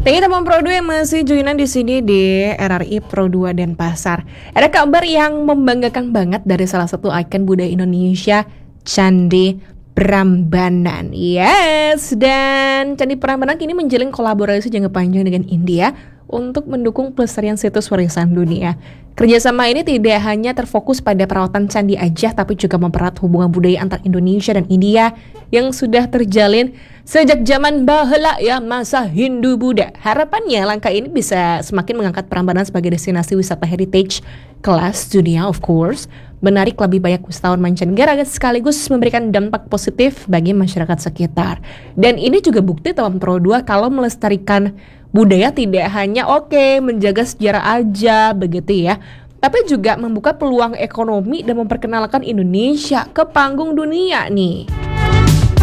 Thank you teman Pro 2 yang masih joinan di sini di RRI Pro 2 Denpasar. Ada kabar yang membanggakan banget dari salah satu ikon budaya Indonesia, Candi Prambanan. Yes, dan Candi Prambanan kini menjalin kolaborasi jangka panjang dengan India untuk mendukung pelestarian situs warisan dunia. Kerjasama ini tidak hanya terfokus pada perawatan candi aja, tapi juga mempererat hubungan budaya antar Indonesia dan India yang sudah terjalin sejak zaman baheula ya, masa Hindu-Buddha. Harapannya langkah ini bisa semakin mengangkat Prambanan sebagai destinasi wisata heritage kelas dunia, of course, menarik lebih banyak wisatawan mancanegara sekaligus memberikan dampak positif bagi masyarakat sekitar. Dan ini juga bukti teman Pro 2 kalau melestarikan budaya tidak hanya menjaga sejarah aja begitu ya, tapi juga membuka peluang ekonomi dan memperkenalkan Indonesia ke panggung dunia nih.